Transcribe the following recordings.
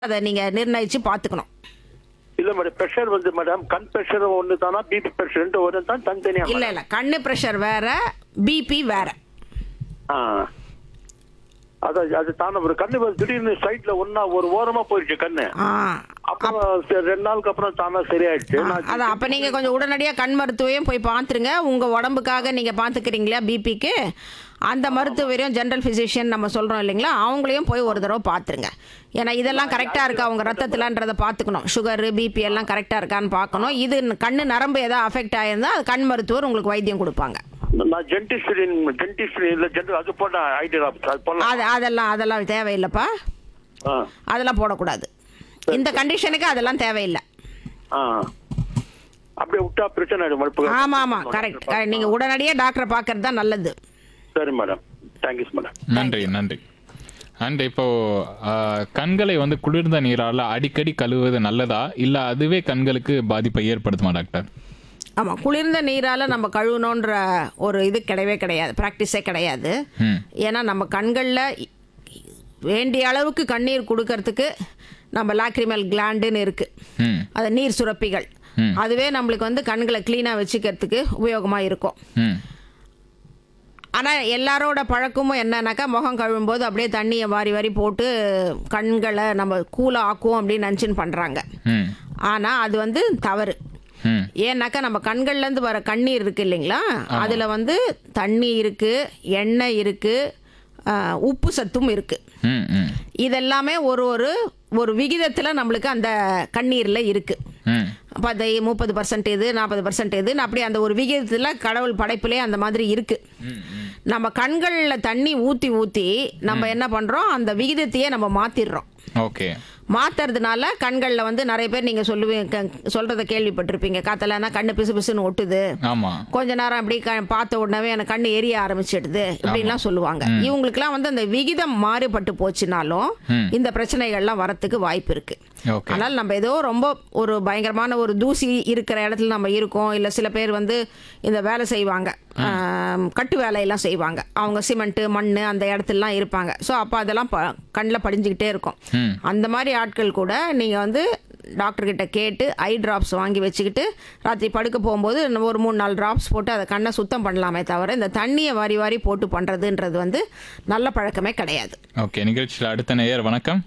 அதை நீங்க நிர்ணயிச்சு பார்த்துக்கணும். இல்ல மேடம், பிரஷர் வந்து மேடம் கண் பிரஷர் ஒண்ணு தானா, பிபி பிரஷர் ரெண்டு ஒண்ணு தான் தனித்தனியா? இல்ல இல்ல, கண்ணு பிரஷர் வேற, பிபி வேற. ஆ, அது தானே ஒரு கண்ணு திடீர்னு சைட்ல ஒன்னா ஒரு ஓரமா போயிடுச்சு கண்ணு. அப்புறம் 2 நாளுக்கு அப்புறம் தானா சரியாயிடுச்சு. அதான் அப்ப நீங்க கொஞ்சம் உடனடியா கண் மருத்துவரையும் போய் பாத்துருங்க. உங்க உடம்புக்காக நீங்க பாத்துக்கிறீங்களா பிபிக்கு, அந்த மருத்துவரையும் ஜெனரல் பிசிஷியன் நம்ம சொல்றோம் இல்லைங்களா, அவங்களையும் போய் ஒரு தடவை பாத்துருங்க. ஏன்னா இதெல்லாம் கரெக்டா இருக்கா அவங்க ரத்தத்துலன்றதை பாத்துக்கணும். சுகர் பிபி எல்லாம் கரெக்டா இருக்கான்னு பார்க்கணும். இது கண்ணு நரம்பு ஏதாவது அஃபெக்ட் ஆயிருந்தா அது கண் மருத்துவர் உங்களுக்கு வைத்தியம் கொடுப்பாங்க. நான் அது போட்ட ஐடியா அதெல்லாம் தேவையில்லைப்பா, அதெல்லாம் போடக்கூடாது. இந்த கண்டிஷனுக்கு அதெல்லாம் தேவையில்லை. அப்படியே விட்டா பிரச்சனை ஆயிடும். ஆமா ஆமா, கரெக்ட். நீங்க உடனடியே டாக்டரை பார்க்கறது தான் நல்லது. சரி மேடம், தேங்க்யூ மேடம். நன்றி நன்றி. அண்ட் இப்போ கண்களை வந்து குளிர்ந்த நீரால அடிக்கடி கழுவுவது நல்லதா, இல்ல அதுவே கண்களுக்கு பாதிப்பை ஏற்படுத்துமா டாக்டர்? ஆமாம், குளிர்ந்த நீரால் நம்ம கழுவணுன்ற ஒரு இது கிடையவே கிடையாது, ப்ராக்டிஸே கிடையாது. ஏன்னா நம்ம கண்களில் வேண்டிய அளவுக்கு கண்ணீர் கொடுக்கறதுக்கு நம்ம லாக்ரிமல் கிளாண்டுன்னு இருக்குது, அது நீர் சுரப்பிகள். அதுவே நம்மளுக்கு வந்து கண்களை க்ளீனாக வச்சுக்கிறதுக்கு உபயோகமாக இருக்கும். ஆனால் எல்லாரோட பழக்கமும் என்னன்னாக்கா, முகம் கழுவும்போது அப்படியே தண்ணியை வாரி வாரி போட்டு கண்களை நம்ம கூலாக ஆக்குவோம் அப்படின்னு நினச்சின்னு பண்ணுறாங்க. ஆனால் அது வந்து தவறு. ஏன்னாக்கா நம்ம கண்கள்லேருந்து வர கண்ணீர் இருக்கு இல்லைங்களா, அதில் வந்து தண்ணி இருக்கு, எண்ணெய் இருக்கு, உப்பு சத்தும் இருக்கு. இதெல்லாமே ஒரு ஒரு ஒரு விகிதத்தில் நம்மளுக்கு அந்த கண்ணீரில் இருக்கு. 30% இது 40% இதுன்னு அப்படி அந்த ஒரு விகிதத்தில் கடவுள் படைப்பிலே அந்த மாதிரி இருக்கு. நம்ம கண்களில் தண்ணி ஊற்றி ஊற்றி நம்ம என்ன பண்ணுறோம், அந்த விகிதத்தையே நம்ம மாற்றிடுறோம். ஓகே, மாத்துறதுனால கண்களில் வந்து நிறைய பேர் நீங்க சொல்றத கேள்விப்பட்டிருப்பீங்க, காத்தலன்னா கண்ணு பிசு பிசுன்னு ஒட்டுது, கொஞ்ச நேரம் அப்படி பார்த்த உடனே எனக்கு கண்ணு எரிய ஆரம்பிச்சிடுது இப்படின்லாம் சொல்லுவாங்க. இவங்களுக்குலாம் வந்து அந்த விகிதம் மாறுபட்டு போச்சுனாலும் இந்த பிரச்சனைகள்லாம் வரத்துக்கு வாய்ப்பு இருக்கு. ஆனால் நம்ம ஏதோ ரொம்ப ஒரு பயங்கரமான ஒரு தூசி இருக்கிற இடத்துல நம்ம இருக்கோம், இல்லை சில பேர் வந்து இந்த வேலை செய்வாங்க, கட்டு வேலையெல்லாம் செய்வாங்க, அவங்க சிமெண்ட் மண் அந்த இடத்துலலாம் இருப்பாங்க. ஸோ அப்போ அதெல்லாம் கண்ணில் படிஞ்சுக்கிட்டே இருக்கும். அந்த மாதிரி ஆட்கள் கூட நீங்கள் வந்து டாக்டர்கிட்ட கேட்டு ஐ ட்ராப்ஸ் வாங்கி வச்சுக்கிட்டு ராத்திரி படுக்க போகும்போது ஒரு 3-4 ட்ராப்ஸ் போட்டு அதை கண்ணை சுத்தம் பண்ணலாமே தவிர இந்த தண்ணியை வாரி வாரி போட்டு பண்ணுறதுன்றது வந்து நல்ல பழக்கமே கிடையாது. ஓகே, நிகழ்ச்சியில் அடுத்த நேயர். வணக்கம்.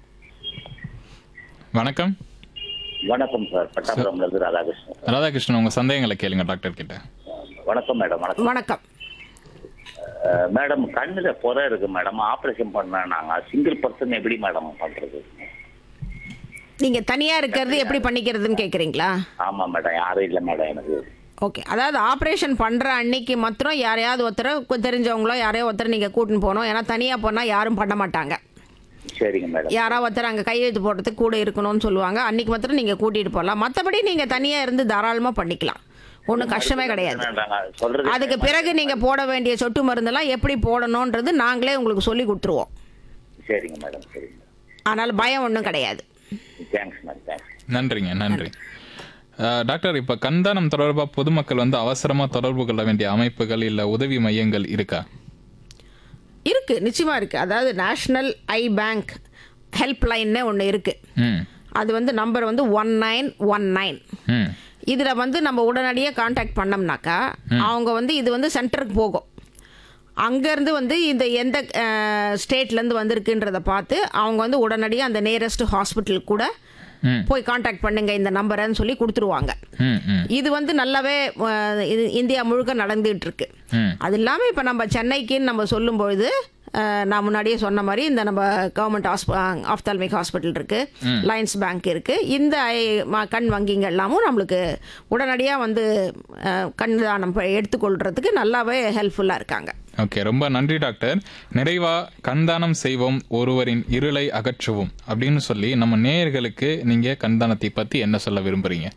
வணக்கம். வணக்கம் சார், பட்டாபுரம்லேருந்து ராதாகிருஷ்ணன். ராதாகிருஷ்ணன், உங்க சந்தேகங்களை கேளுங்க டாக்டர் கிட்ட. வணக்கம் மேடம். வணக்கம் மேடம், கண்ணுல புற இருக்கு மேடம், ஆபரேஷன் பண்ண நாங்க சிங்கிள் பர்சன் எப்படி மேடம் பண்றது? நீங்க தனியா இருக்கிறது எப்படி பண்ணிக்கிறதுன்னு கேக்குறீங்களா? ஆமா மேடம், யாரும் இல்லை மேடம் எனக்கு. ஓகே, அதாவது ஆப்ரேஷன் பண்ணுற அன்னைக்கு மாத்திரம் யாரையாவது ஒருத்தர் தெரிஞ்சவங்களோ யாரையோ ஒருத்தர் நீங்கள் கூட்டின்னு போகணும். ஏன்னா தனியாக போனால் யாரும் பண்ண மாட்டாங்க. சரிங்க மேடம். யாராவது ஒருத்தர் அங்கே கையெழுத்து போடுறதுக்கு கூட இருக்கணும்னு சொல்லுவாங்க, அன்னைக்கு மாத்திரம் நீங்கள் கூட்டிகிட்டு போகலாம். மற்றபடி நீங்கள் தனியாக இருந்து தாராளமாக பண்ணிக்கலாம், ஒன்றும் கஷ்டமே கிடையாது. அதுக்கு பிறகு நீங்கள் போட வேண்டிய சொட்டு மருந்தெல்லாம் எப்படி போடணுன்றது நாங்களே உங்களுக்கு சொல்லி கொடுத்துருவோம். சரிங்க மேடம், சரிங்க. ஆனால் பயம் ஒன்றும் கிடையாது. Thanks madam, thanks. நன்றிங்க, நன்றி. டாக்டர், இப்போ கண்தானம் தொடர்பாக பொதுமக்கள் வந்து அவசரமாக தொடர்பு கொள்ள வேண்டிய அமைப்புகள் இல்லை உதவி மையங்கள் இருக்கா? இருக்கு, நிச்சயமா இருக்கு. அதாவது நேஷனல் ஐ பேங்க் ஹெல்ப் லைன்னு ஒன்று இருக்கு. அது வந்து நம்பர் வந்து 1919. இதில் வந்து நம்ம உடனடியாக கான்டாக்ட் பண்ணோம்னாக்கா அவங்க வந்து இது வந்து சென்டருக்கு போகும். அங்கேருந்து வந்து இந்த எந்த ஸ்டேட்லேருந்து வந்திருக்குன்றதை பார்த்து அவங்க வந்து உடனடியாக அந்த நியரஸ்ட் ஹாஸ்பிட்டலுக்கு கூட போய் கான்டாக்ட் பண்ணுங்க இந்த நம்பரைன்னு சொல்லி கொடுத்துருவாங்க. இது வந்து நல்லாவே இந்தியா முழுக்க நடந்துகிட்டு இருக்கு. அது இல்லாமல் இப்போ நம்ம சென்னைக்குன்னு நம்ம சொல்லும்பொழுது நான் முன்னாடியே சொன்ன மாதிரி இந்த நம்ம கவர்மெண்ட் ஆப்தால்மிக் ஹாஸ்பிட்டல் இருக்கு, லைன்ஸ் பேங்க் இருக்கு, இந்த கண் வங்கிங்க எல்லாமும் நம்மளுக்கு உடனடியாக வந்து கண் தானம் எடுத்துக்கொள்றதுக்கு நல்லாவே ஹெல்ப்ஃபுல்லாக இருக்காங்க. ஓகே, ரொம்ப நன்றி டாக்டர். நிறைவா கண்தானம் செய்வோம், ஒருவரின் இருளை அகற்றுவோம் அப்படின்னு சொல்லி நம்ம நேயர்களுக்கு நீங்க கண்தானத்தை பத்தி என்ன சொல்ல விரும்புறீங்க?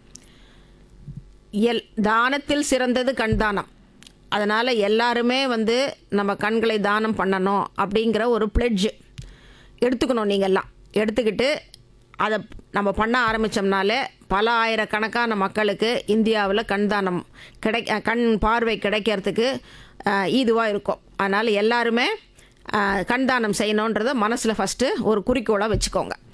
தானத்தில் சிறந்தது கண்தானம். அதனால் எல்லாருமே வந்து நம்ம கண்களை தானம் பண்ணணும் அப்படிங்கிற ஒரு பிளெட்ஜ் எடுத்துக்கணும். நீங்கள்லாம் எடுத்துக்கிட்டு அதை நம்ம பண்ண ஆரம்பித்தோம்னாலே பல ஆயிரக்கணக்கான மக்களுக்கு இந்தியாவில் கண்தானம் கண் பார்வை கிடைக்கிறதுக்கு இதுவாக இருக்கும். அதனால் எல்லாருமே கண்தானம் செய்யணுன்றதை மனசில் ஃபஸ்ட்டு ஒரு குறிக்கோளாக வச்சுக்கோங்க.